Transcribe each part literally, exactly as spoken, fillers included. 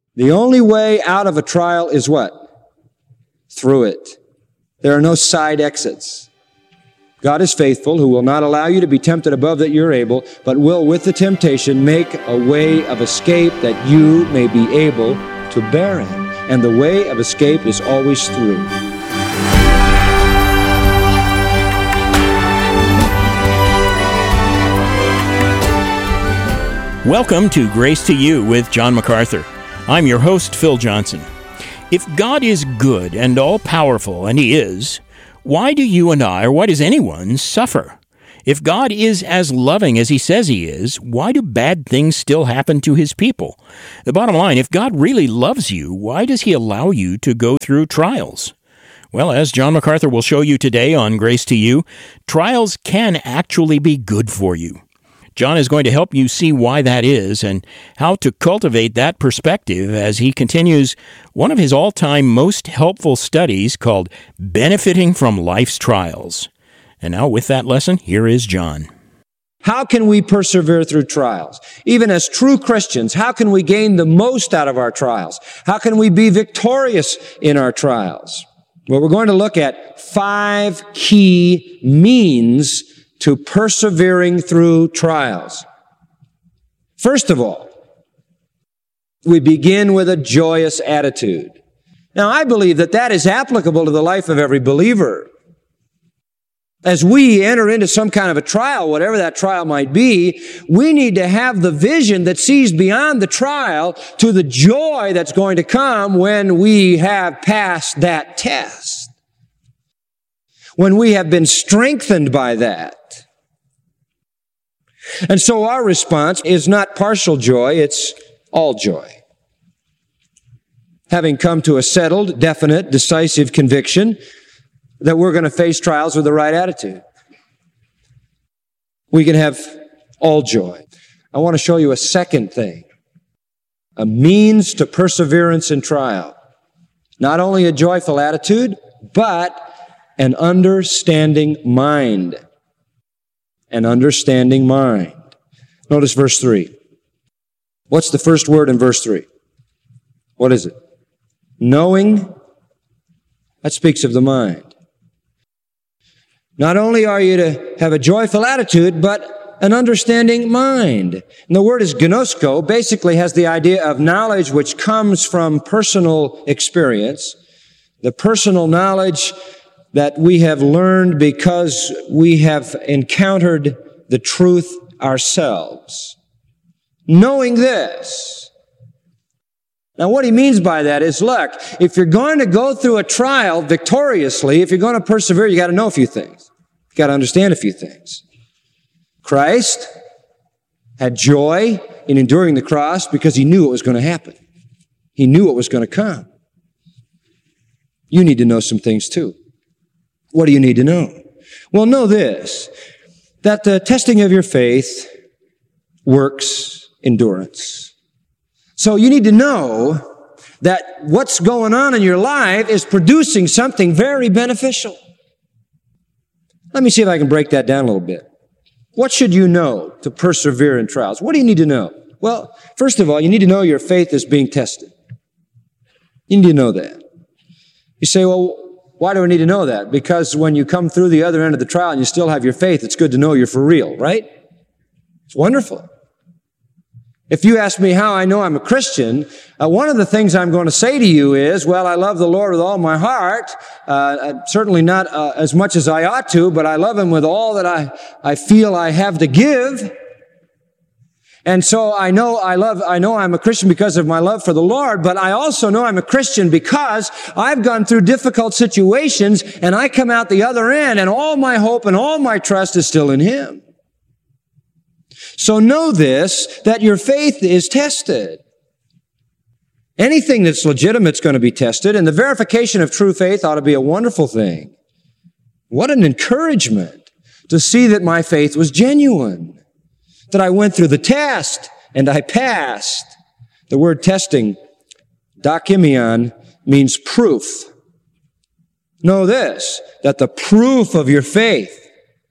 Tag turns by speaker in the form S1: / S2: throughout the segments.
S1: The only way out of a trial is what? Through it. There are no side exits. God is faithful, who will not allow you to be tempted above that you're able, but will, with the temptation, make a way of escape that you may be able to bear it. And the way of escape is always through.
S2: Welcome to Grace to You with John MacArthur. I'm your host, Phil Johnson. If God is good and all-powerful, and He is, why do you and I, or why does anyone, suffer? If God is as loving as He says He is, why do bad things still happen to His people? The bottom line, if God really loves you, why does He allow you to go through trials? Well, as John MacArthur will show you today on Grace to You, trials can actually be good for you. John is going to help you see why that is and how to cultivate that perspective as he continues one of his all-time most helpful studies called Benefiting from Life's Trials. And now with that lesson, here is John.
S1: How can we persevere through trials? Even as true Christians, how can we gain the most out of our trials? How can we be victorious in our trials? Well, we're going to look at five key means to persevering through trials. First of all, we begin with a joyous attitude. Now, I believe that that is applicable to the life of every believer. As we enter into some kind of a trial, whatever that trial might be, we need to have the vision that sees beyond the trial to the joy that's going to come when we have passed that test. When we have been strengthened by that. And so our response is not partial joy, it's all joy. Having come to a settled, definite, decisive conviction that we're going to face trials with the right attitude. We can have all joy. I want to show you a second thing. A means to perseverance in trial. Not only a joyful attitude, but an understanding mind. An understanding mind. Notice verse three. What's the first word in verse three? What is it? Knowing. That speaks of the mind. Not only are you to have a joyful attitude, but an understanding mind. And the word is gnosko, basically has the idea of knowledge which comes from personal experience. The personal knowledge that we have learned because we have encountered the truth ourselves. Knowing this. Now, what he means by that is, look, if you're going to go through a trial victoriously, if you're going to persevere, you got to know a few things. You got to understand a few things. Christ had joy in enduring the cross because he knew what was going to happen. He knew what was going to come. You need to know some things too. What do you need to know? Well, know this, that the testing of your faith works endurance. So you need to know that what's going on in your life is producing something very beneficial. Let me see if I can break that down a little bit. What should you know to persevere in trials? What do you need to know? Well, first of all, you need to know your faith is being tested. You need to know that. You say, well, why do I need to know that? Because when you come through the other end of the trial and you still have your faith, it's good to know you're for real, right? It's wonderful. If you ask me how I know I'm a Christian, uh, one of the things I'm going to say to you is, well, I love the Lord with all my heart, uh, certainly not uh, as much as I ought to, but I love Him with all that I, I feel I have to give. And so I know I love, I know I'm a Christian because of my love for the Lord, but I also know I'm a Christian because I've gone through difficult situations and I come out the other end and all my hope and all my trust is still in Him. So know this, that your faith is tested. Anything that's legitimate is going to be tested, and the verification of true faith ought to be a wonderful thing. What an encouragement to see that my faith was genuine. That I went through the test and I passed. The word testing, dokimion, means proof. Know this, that the proof of your faith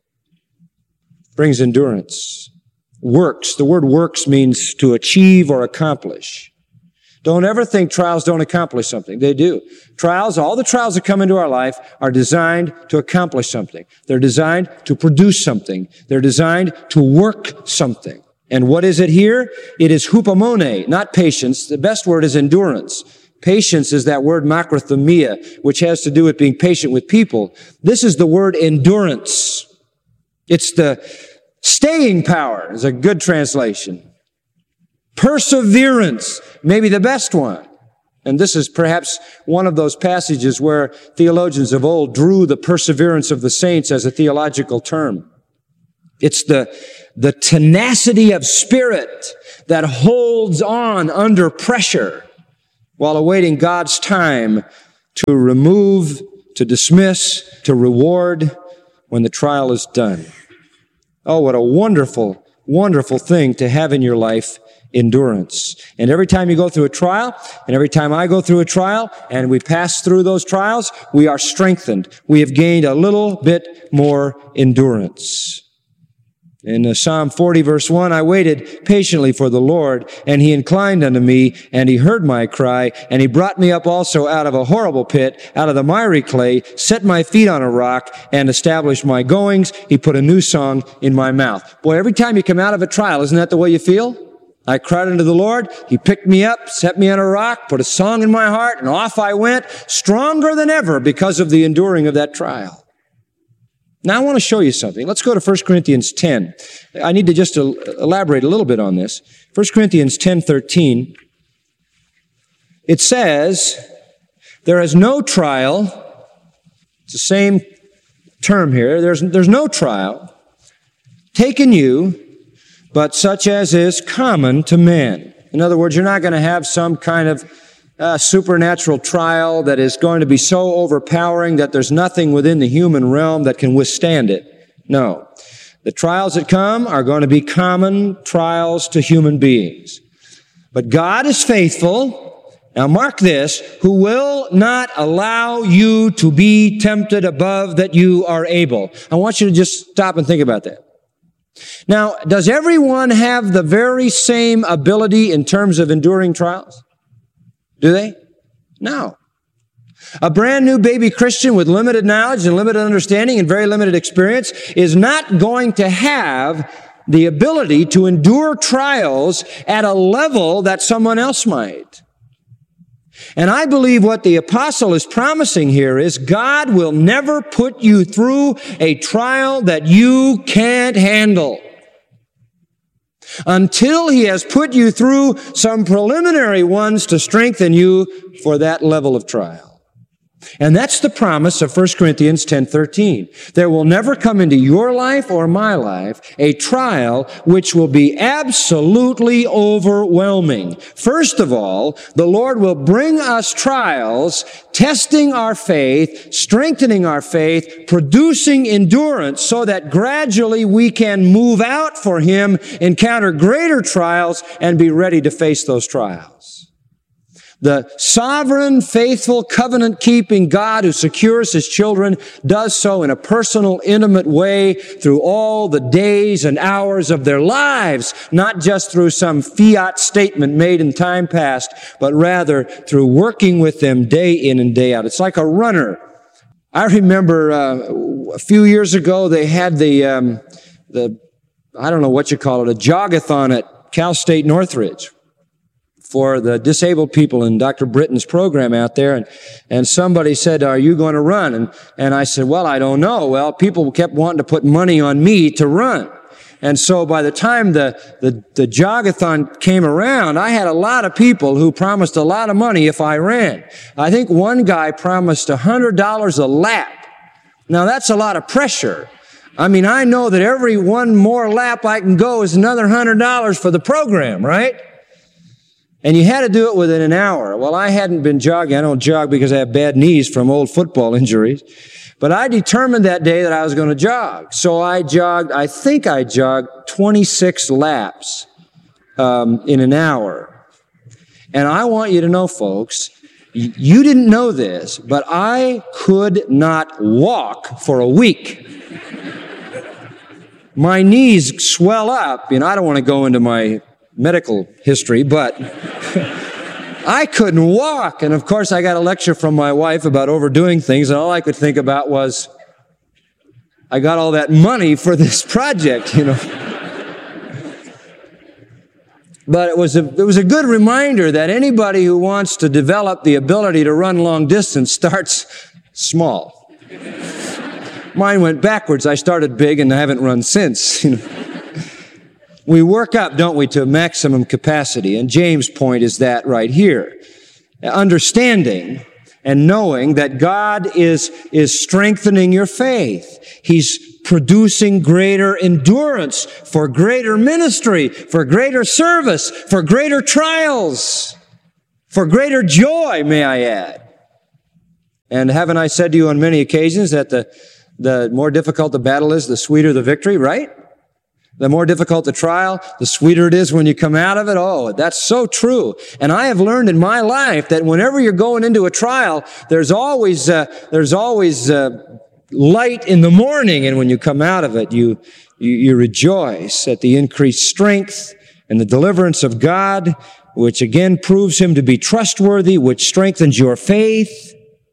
S1: brings endurance. Works. The word works means to achieve or accomplish. Don't ever think trials don't accomplish something. They do. Trials, all the trials that come into our life are designed to accomplish something. They're designed to produce something. They're designed to work something. And what is it here? It is hupomone, not patience. The best word is endurance. Patience is that word makrothumia, which has to do with being patient with people. This is the word endurance. It's the staying power, is a good translation. Perseverance, maybe the best one. And this is perhaps one of those passages where theologians of old drew the perseverance of the saints as a theological term. It's the, the tenacity of spirit that holds on under pressure while awaiting God's time to remove, to dismiss, to reward when the trial is done. Oh, what a wonderful, wonderful thing to have in your life, endurance. And every time you go through a trial, and every time I go through a trial, and we pass through those trials, we are strengthened. We have gained a little bit more endurance. In uh, Psalm forty, verse one, I waited patiently for the Lord, and He inclined unto me, and He heard my cry, and He brought me up also out of a horrible pit, out of the miry clay, set my feet on a rock, and established my goings. He put a new song in my mouth. Boy, every time you come out of a trial, isn't that the way you feel? I cried unto the Lord. He picked me up, set me on a rock, put a song in my heart, and off I went, stronger than ever because of the enduring of that trial. Now I want to show you something. Let's go to First Corinthians ten. I need to just elaborate a little bit on this. First Corinthians ten thirteen. It says, there is no trial. It's the same term here. There's, there's no trial taken you, but such as is common to men. In other words, you're not going to have some kind of uh, supernatural trial that is going to be so overpowering that there's nothing within the human realm that can withstand it. No. The trials that come are going to be common trials to human beings. But God is faithful. Now mark this, who will not allow you to be tempted above that you are able. I want you to just stop and think about that. Now, does everyone have the very same ability in terms of enduring trials? Do they? No. A brand new baby Christian with limited knowledge and limited understanding and very limited experience is not going to have the ability to endure trials at a level that someone else might. And I believe what the apostle is promising here is God will never put you through a trial that you can't handle until He has put you through some preliminary ones to strengthen you for that level of trial. And that's the promise of First Corinthians ten thirteen. There will never come into your life or my life a trial which will be absolutely overwhelming. First of all, the Lord will bring us trials, testing our faith, strengthening our faith, producing endurance so that gradually we can move out for Him, encounter greater trials, and be ready to face those trials. The sovereign, faithful, covenant-keeping God who secures His children does so in a personal, intimate way through all the days and hours of their lives, not just through some fiat statement made in time past, but rather through working with them day in and day out. It's like a runner. I remember uh, a few years ago they had the, um, the I don't know what you call it, a jogathon at Cal State Northridge for the disabled people in Doctor Britton's program out there. And, and somebody said, are you going to run? And, and I said, well, I don't know. Well, people kept wanting to put money on me to run. And so by the time the, the, the jogathon came around, I had a lot of people who promised a lot of money if I ran. I think one guy promised one hundred dollars a lap. Now that's a lot of pressure. I mean, I know that every one more lap I can go is another one hundred dollars for the program, right? And you had to do it within an hour. Well, I hadn't been jogging. I don't jog because I have bad knees from old football injuries. But I determined that day that I was going to jog. So I jogged, I think I jogged twenty-six laps um, in an hour. And I want you to know, folks, you didn't know this, but I could not walk for a week. My knees swell up. You know, I don't want to go into my medical history, but I couldn't walk. And of course, I got a lecture from my wife about overdoing things, and all I could think about was, I got all that money for this project, you know. But it was a, it was a good reminder that anybody who wants to develop the ability to run long distance starts small. Mine went backwards. I started big and I haven't run since. You know. We work up, don't we, to maximum capacity. And James' point is that right here. Understanding and knowing that God is, is strengthening your faith. He's producing greater endurance for greater ministry, for greater service, for greater trials, for greater joy, may I add. And haven't I said to you on many occasions that the, the more difficult the battle is, the sweeter the victory, right? The more difficult the trial, the sweeter it is when you come out of it. Oh, that's so true. And I have learned in my life that whenever you're going into a trial, there's always, uh, there's always, uh, light in the morning, and when you come out of it, you, you, you rejoice at the increased strength and the deliverance of God, which again proves Him to be trustworthy, which strengthens your faith.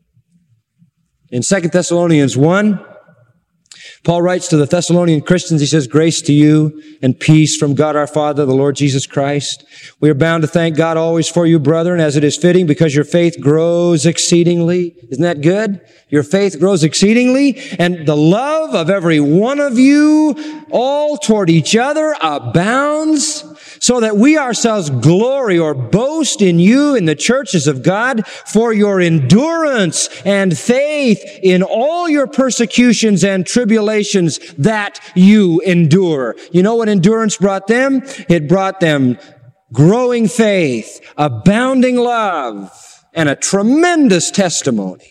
S1: In Second Thessalonians one, Paul writes to the Thessalonian Christians, he says, grace to you and peace from God our Father, the Lord Jesus Christ. We are bound to thank God always for you, brethren, as it is fitting, because your faith grows exceedingly. Isn't that good? Your faith grows exceedingly, and the love of every one of you all toward each other abounds, so that we ourselves glory or boast in you in the churches of God for your endurance and faith in all your persecutions and tribulations that you endure. You know what endurance brought them? It brought them growing faith, abounding love, and a tremendous testimony.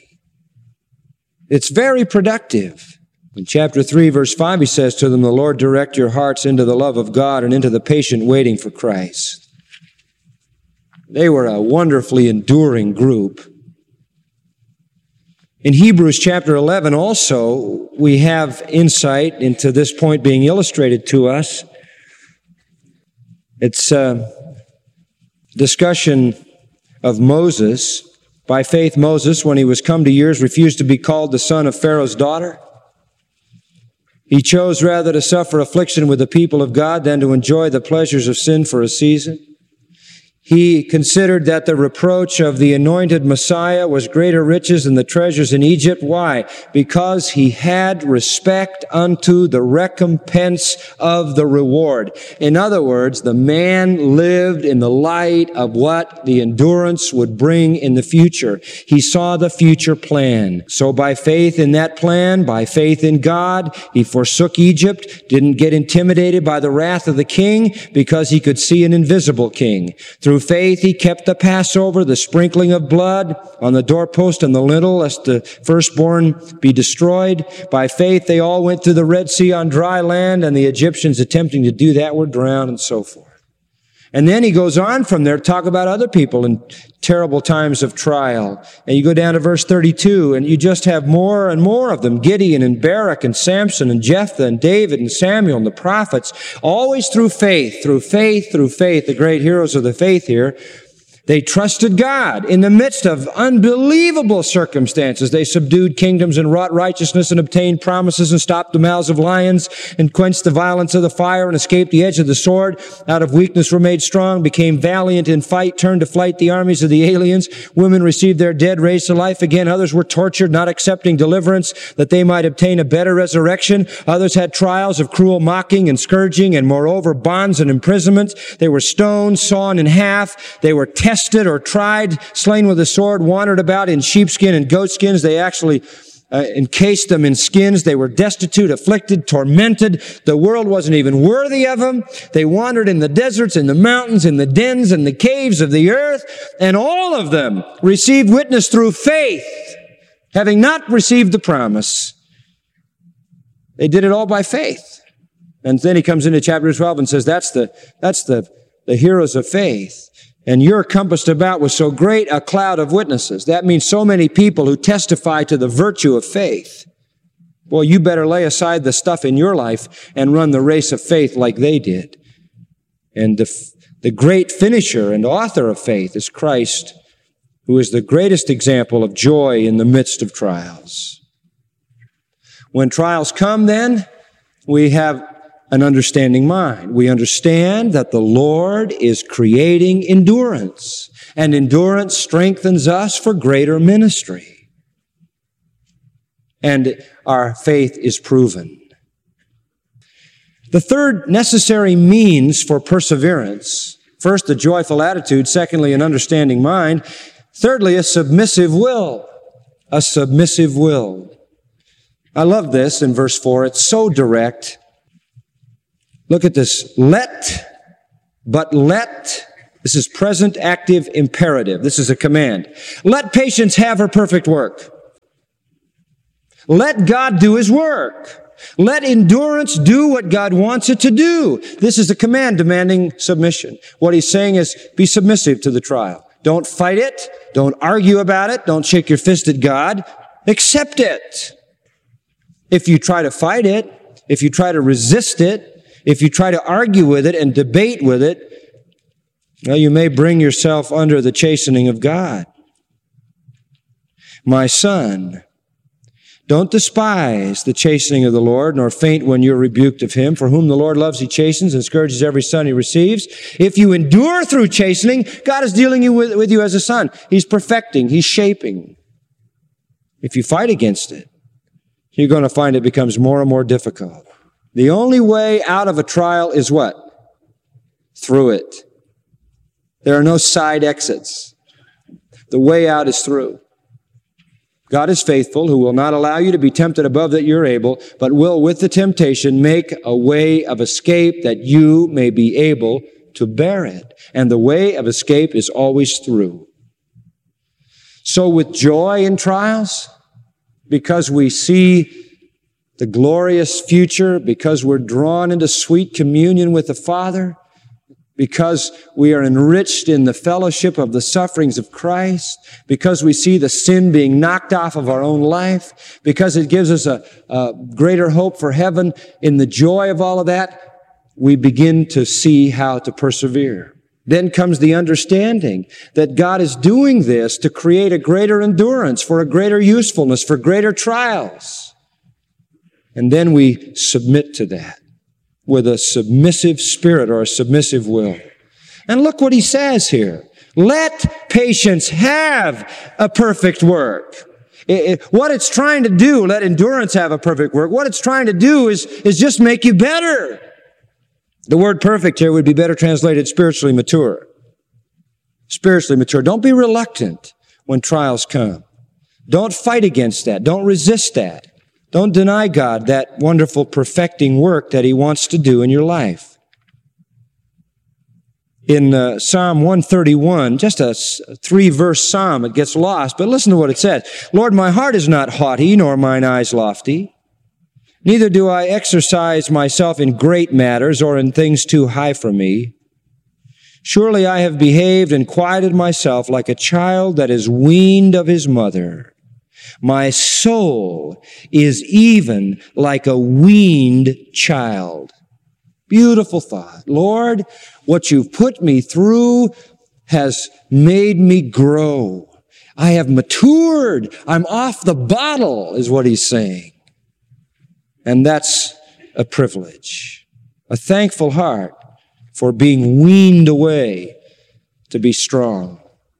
S1: It's very productive. In chapter three, verse five, he says to them, the Lord direct your hearts into the love of God and into the patient waiting for Christ. They were a wonderfully enduring group. In Hebrews chapter eleven also, we have insight into this point being illustrated to us. It's a discussion of Moses. By faith, Moses, when he was come to years, refused to be called the son of Pharaoh's daughter. He chose rather to suffer affliction with the people of God than to enjoy the pleasures of sin for a season. He considered that the reproach of the anointed Messiah was greater riches than the treasures in Egypt. Why? Because he had respect unto the recompense of the reward. In other words, the man lived in the light of what the endurance would bring in the future. He saw the future plan. So by faith in that plan, by faith in God, he forsook Egypt, didn't get intimidated by the wrath of the king because he could see an invisible king. Through Through faith, he kept the Passover, the sprinkling of blood on the doorpost and the lintel, lest the firstborn be destroyed. By faith, they all went through the Red Sea on dry land, and the Egyptians attempting to do that were drowned, and so forth. And then he goes on from there to talk about other people in terrible times of trial. And you go down to verse thirty-two, and you just have more and more of them. Gideon and Barak and Samson and Jephthah and David and Samuel and the prophets, always through faith, through faith, through faith, the great heroes of the faith here. They trusted God in the midst of unbelievable circumstances. They subdued kingdoms and wrought righteousness and obtained promises and stopped the mouths of lions and quenched the violence of the fire and escaped the edge of the sword. Out of weakness were made strong, became valiant in fight, turned to flight the armies of the aliens. Women received their dead raised to life again. Others were tortured, not accepting deliverance, that they might obtain a better resurrection. Others had trials of cruel mocking and scourging, and moreover bonds and imprisonment. They were stoned, sawn in half. They were tested or tried, slain with a sword, wandered about in sheepskin and goatskins. They actually uh, encased them in skins. They were destitute, afflicted, tormented. The world wasn't even worthy of them. They wandered in the deserts, in the mountains, in the dens, and the caves of the earth. And all of them received witness through faith, having not received the promise. They did it all by faith. And then he comes into chapter twelve and says, that's the, that's the, the heroes of faith. And you're compassed about with so great a cloud of witnesses. That means so many people who testify to the virtue of faith. Boy, you better lay aside the stuff in your life and run the race of faith like they did. And the, The great finisher and author of faith is Christ, who is the greatest example of joy in the midst of trials. When trials come, then, we have an understanding mind. We understand that the Lord is creating endurance, and endurance strengthens us for greater ministry. And our faith is proven. The third necessary means for perseverance, first, a joyful attitude, secondly, an understanding mind, thirdly, a submissive will. A submissive will. I love this in verse four. It's so direct. Look at this. Let, but let, this is present active imperative. This is a command. Let patience have her perfect work. Let God do His work. Let endurance do what God wants it to do. This is a command demanding submission. What He's saying is, be submissive to the trial. Don't fight it. Don't argue about it. Don't shake your fist at God. Accept it. If you try to fight it, if you try to resist it, if you try to argue with it and debate with it, well, you may bring yourself under the chastening of God. My son, don't despise the chastening of the Lord, nor faint when you're rebuked of Him. For whom the Lord loves, He chastens and scourges every son He receives. If you endure through chastening, God is dealing you with, with you as a son. He's perfecting. He's shaping. If you fight against it, you're going to find it becomes more and more difficult. The only way out of a trial is what? Through it. There are no side exits. The way out is through. God is faithful, who will not allow you to be tempted above that you're able, but will with the temptation make a way of escape that you may be able to bear it. And the way of escape is always through. So with joy in trials, because we see the glorious future, because we're drawn into sweet communion with the Father, because we are enriched in the fellowship of the sufferings of Christ, because we see the sin being knocked off of our own life, because it gives us a, a greater hope for heaven, in the joy of all of that, we begin to see how to persevere. Then comes the understanding that God is doing this to create a greater endurance, for a greater usefulness, for greater trials. And then we submit to that with a submissive spirit or a submissive will. And look what he says here. Let patience have a perfect work. It, it, what it's trying to do, let endurance have a perfect work. What it's trying to do is, is just make you better. The word perfect here would be better translated spiritually mature. Spiritually mature. Don't be reluctant when trials come. Don't fight against that. Don't resist that. Don't deny God that wonderful perfecting work that He wants to do in your life. In uh, Psalm one thirty-one, just a three-verse psalm, it gets lost, but listen to what it says. Lord, my heart is not haughty, nor mine eyes lofty. Neither do I exercise myself in great matters or in things too high for me. Surely I have behaved and quieted myself like a child that is weaned of his mother. My soul is even like a weaned child. Beautiful thought. Lord, what you've put me through has made me grow. I have matured. I'm off the bottle, is what he's saying. And that's a privilege. A thankful heart for being weaned away to be strong.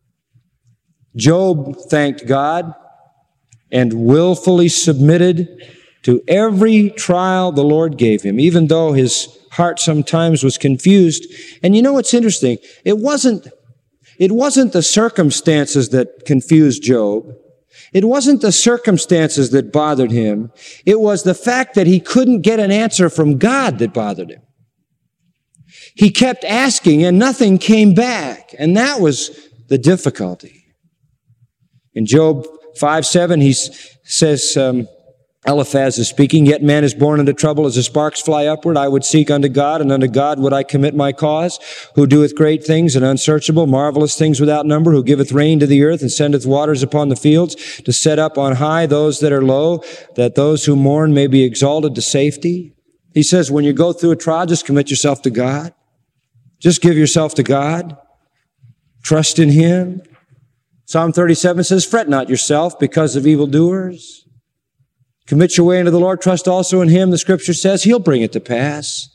S1: Job thanked God and willfully submitted to every trial the Lord gave him, even though his heart sometimes was confused. And you know what's interesting? It wasn't, it wasn't the circumstances that confused Job. It wasn't the circumstances that bothered him. It was the fact that he couldn't get an answer from God that bothered him. He kept asking and nothing came back. And that was the difficulty. In Job five seven, he says, um, Eliphaz is speaking, yet man is born into trouble as the sparks fly upward. I would seek unto God, and unto God would I commit my cause, who doeth great things and unsearchable, marvelous things without number, who giveth rain to the earth and sendeth waters upon the fields, to set up on high those that are low, that those who mourn may be exalted to safety. He says, when you go through a trial, just commit yourself to God. Just give yourself to God. Trust in Him. Psalm thirty-seven says, fret not yourself because of evildoers. Commit your way unto the Lord. Trust also in Him. The Scripture says He'll bring it to pass.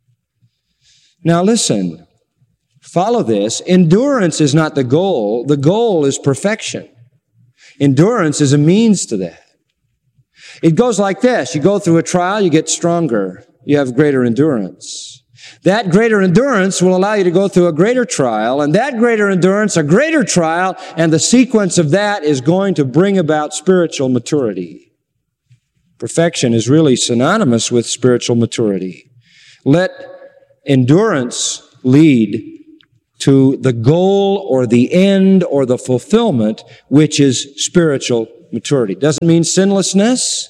S1: Now listen, follow this. Endurance is not the goal. The goal is perfection. Endurance is a means to that. It goes like this. You go through a trial, you get stronger. You have greater endurance. That greater endurance will allow you to go through a greater trial, and that greater endurance, a greater trial, and the sequence of that is going to bring about spiritual maturity. Perfection is really synonymous with spiritual maturity. Let endurance lead to the goal or the end or the fulfillment, which is spiritual maturity. Doesn't mean sinlessness.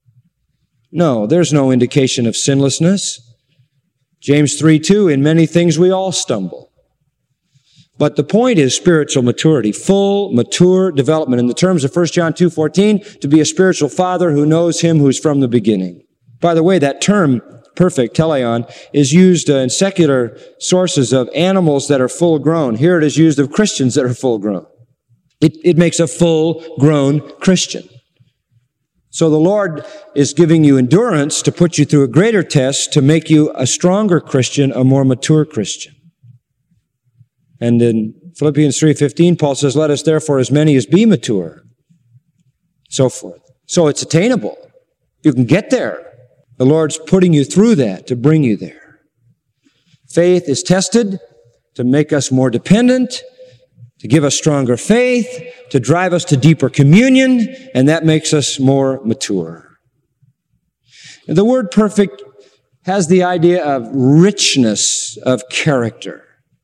S1: No, there's no indication of sinlessness. James three two, in many things we all stumble. But the point is spiritual maturity, full, mature development. In the terms of First John two fourteen, to be a spiritual father who knows Him who's from the beginning. By the way, that term, perfect, teleon, is used uh, in secular sources of animals that are full grown. Here it is used of Christians that are full grown. It, it makes a full-grown Christian. So the Lord is giving you endurance to put you through a greater test to make you a stronger Christian, a more mature Christian. And in Philippians three fifteen, Paul says, let us therefore as many as be mature, so forth. So it's attainable. You can get there. The Lord's putting you through that to bring you there. Faith is tested to make us more dependent, to give us stronger faith, to drive us to deeper communion, and that makes us more mature. And the word perfect has the idea of richness of character,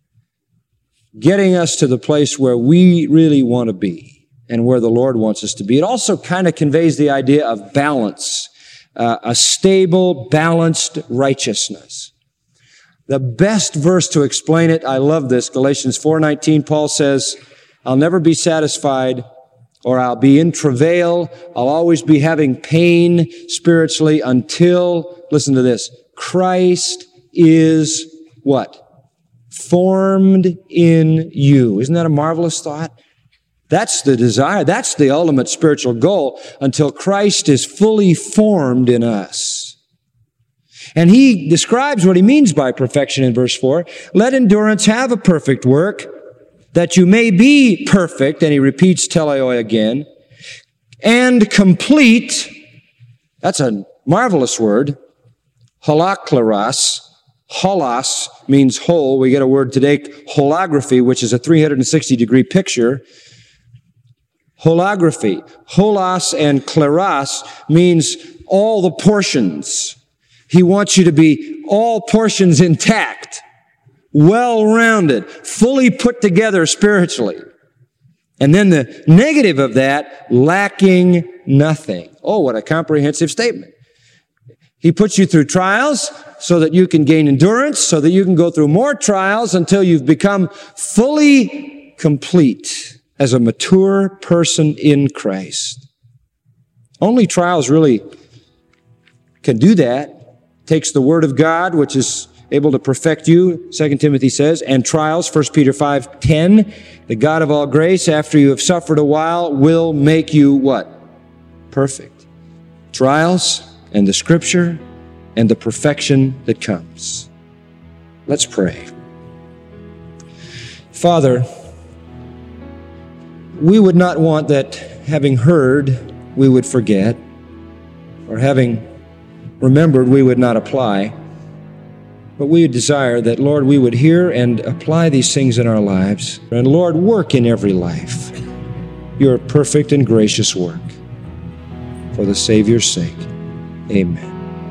S1: getting us to the place where we really want to be and where the Lord wants us to be. It also kind of conveys the idea of balance, uh, a stable, balanced righteousness. The best verse to explain it, I love this, Galatians four nineteen, Paul says, I'll never be satisfied, or I'll be in travail, I'll always be having pain spiritually until, listen to this, Christ is what? Formed in you. Isn't that a marvelous thought? That's the desire, that's the ultimate spiritual goal, until Christ is fully formed in us. And he describes what he means by perfection in verse four. Let endurance have a perfect work, that you may be perfect, and he repeats teleoi again, and complete, that's a marvelous word, holokleros. Holos means whole. We get a word today, holography, which is a three hundred sixty degree picture. Holography. Holos and kleros means all the portions. He wants you to be all portions intact, well-rounded, fully put together spiritually. And then the negative of that, lacking nothing. Oh, what a comprehensive statement. He puts you through trials so that you can gain endurance, so that you can go through more trials until you've become fully complete as a mature person in Christ. Only trials really can do that. Takes the Word of God, which is able to perfect you, Second Timothy says, and trials, First Peter five ten, the God of all grace, after you have suffered a while, will make you what? Perfect. Trials and the Scripture and the perfection that comes. Let's pray. Father, we would not want that having heard, we would forget, or having remembered, we would not apply. But we desire that, Lord, we would hear and apply these things in our lives. And Lord, work in every life your perfect and gracious work. For the Savior's sake, amen.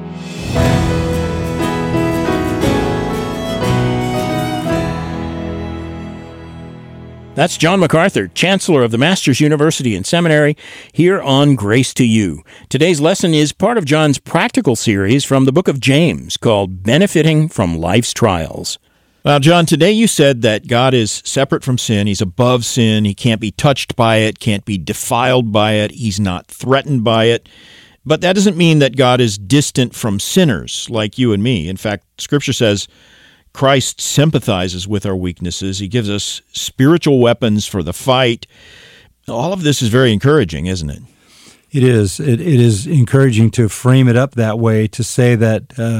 S2: That's John MacArthur, Chancellor of the Masters University and Seminary, here on Grace to You. Today's lesson is part of John's practical series from the book of James called Benefiting from Life's Trials. Well, John, today you said that God is separate from sin. He's above sin. He can't be touched by it, can't be defiled by it. He's not threatened by it. But that doesn't mean that God is distant from sinners like you and me. In fact, Scripture says Christ sympathizes with our weaknesses. He gives us spiritual weapons for the fight. All of this is very encouraging, isn't it?
S3: It is. It, it is encouraging to frame it up that way, to say that uh,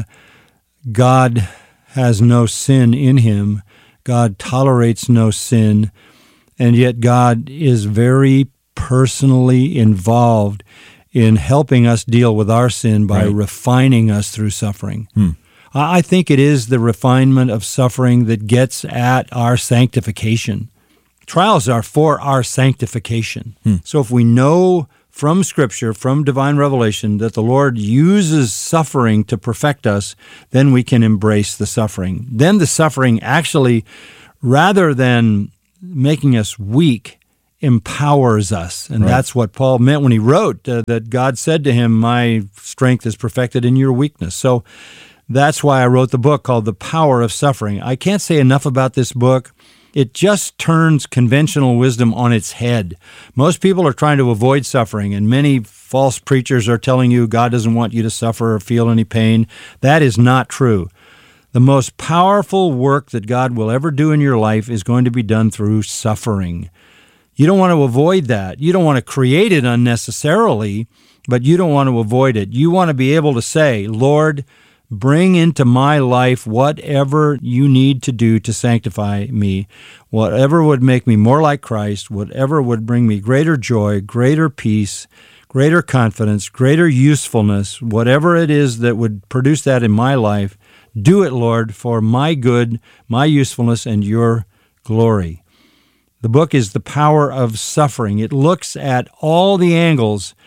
S3: God has no sin in him. God tolerates no sin, and yet God is very personally involved in helping us deal with our sin by right. refining us through suffering. Hmm. I think it is the refinement of suffering that gets at our sanctification. Trials are for our sanctification. Hmm. So if we know from Scripture, from divine revelation, that the Lord uses suffering to perfect us, then we can embrace the suffering. Then the suffering actually, rather than making us weak, empowers us. And right. that's what Paul meant when he wrote uh, that God said to him, my strength is perfected in your weakness. So that's why I wrote the book called The Power of Suffering. I can't say enough about this book. It just turns conventional wisdom on its head. Most people are trying to avoid suffering, and many false preachers are telling you God doesn't want you to suffer or feel any pain. That is not true. The most powerful work that God will ever do in your life is going to be done through suffering. You don't want to avoid that. You don't want to create it unnecessarily, but you don't want to avoid it. You want to be able to say, Lord, bring into my life whatever you need to do to sanctify me, whatever would make me more like Christ, whatever would bring me greater joy, greater peace, greater confidence, greater usefulness, whatever it is that would produce that in my life. Do it, Lord, for my good, my usefulness, and your glory. The book is The Power of Suffering. It looks at all the angles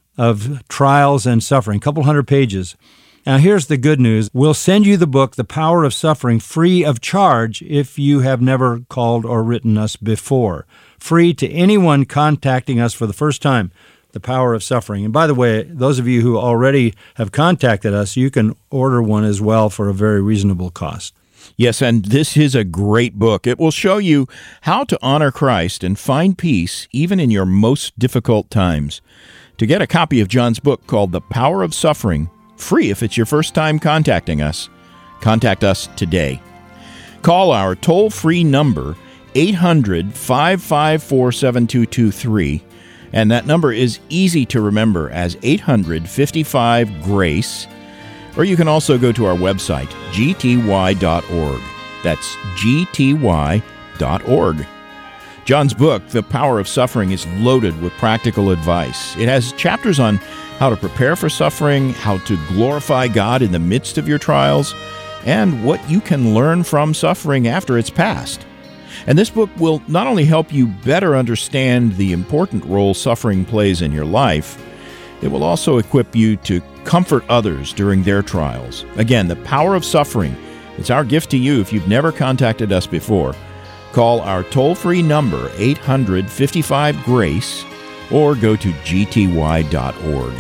S3: of trials and suffering, a couple hundred pages. Now, here's the good news. We'll send you the book, The Power of Suffering, free of charge if you have never called or written us before. Free to anyone contacting us for the first time, The Power of Suffering. And by the way, those of you who already have contacted us, you can order one as well for a very reasonable cost.
S2: Yes, and this is a great book. It will show you how to honor Christ and find peace even in your most difficult times. To get a copy of John's book called The Power of Suffering, free if it's your first time contacting us, contact us today. Call our toll-free number, eight hundred, five five four, seven two two three, and that number is easy to remember as eight hundred, fifty-five, GRACE, or you can also go to our website, g t y dot org. That's g t y dot org. John's book, The Power of Suffering, is loaded with practical advice. It has chapters on how to prepare for suffering, how to glorify God in the midst of your trials, and what you can learn from suffering after it's passed. And this book will not only help you better understand the important role suffering plays in your life, it will also equip you to comfort others during their trials. Again, The Power of Suffering. It's our gift to you if you've never contacted us before. Call our toll-free number, eight hundred, fifty-five, GRACE, or go to g t y dot org.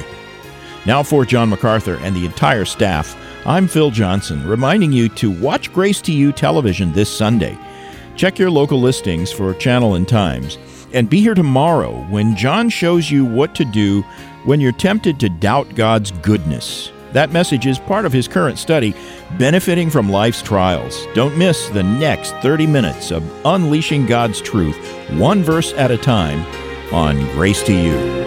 S2: Now for John MacArthur and the entire staff, I'm Phil Johnson, reminding you to watch Grace to You television this Sunday. Check your local listings for channel and times, and be here tomorrow when John shows you what to do when you're tempted to doubt God's goodness. That message is part of his current study, Benefiting from Life's Trials. Don't miss the next thirty minutes of unleashing God's truth, one verse at a time, on Grace to You.